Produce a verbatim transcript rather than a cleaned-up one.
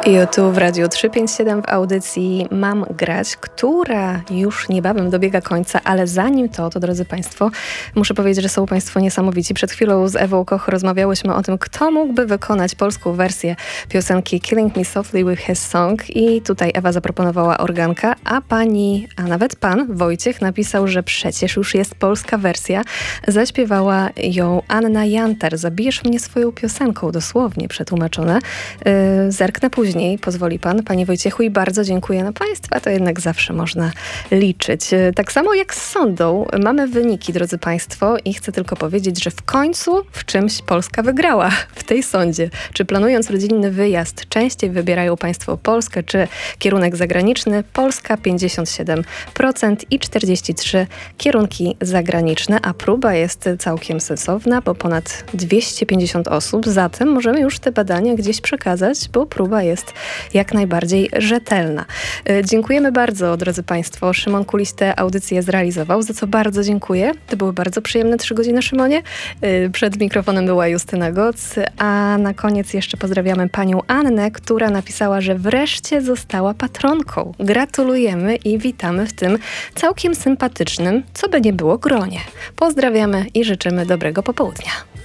I tu w Radiu trzysta pięćdziesiąt siedem w audycji Mam grać, która już niebawem dobiega końca, ale zanim to, to drodzy Państwo, muszę powiedzieć, że są Państwo niesamowici. Przed chwilą z Ewą Koch rozmawiałyśmy o tym, kto mógłby wykonać polską wersję piosenki Killing Me Softly with His Song i tutaj Ewa zaproponowała organka, a pani, a nawet pan Wojciech napisał, że przecież już jest polska wersja. Zaśpiewała ją Anna Jantar. Zabijesz mnie swoją piosenką, dosłownie przetłumaczone. Yy, zerknę później. Pozwoli pan, panie Wojciechu, i bardzo dziękuję. No państwa to jednak zawsze można liczyć. Tak samo jak z sądą. Mamy wyniki, drodzy państwo, i chcę tylko powiedzieć, że w końcu w czymś Polska wygrała w tej sądzie. Czy planując rodzinny wyjazd częściej wybierają państwo Polskę, czy kierunek zagraniczny? Polska pięćdziesiąt siedem procent i czterdzieści trzy procent kierunki zagraniczne, a próba jest całkiem sensowna, bo ponad dwieście pięćdziesiąt osób, zatem możemy już te badania gdzieś przekazać, bo próba jest jak najbardziej rzetelna. Dziękujemy bardzo, drodzy Państwo. Szymon Kuliś tę audycję zrealizował, za co bardzo dziękuję. To były bardzo przyjemne trzy godziny, Szymonie. Przed mikrofonem była Justyna Goc, a na koniec jeszcze pozdrawiamy panią Annę, która napisała, że wreszcie została patronką. Gratulujemy i witamy w tym całkiem sympatycznym, co by nie było, gronie. Pozdrawiamy i życzymy dobrego popołudnia.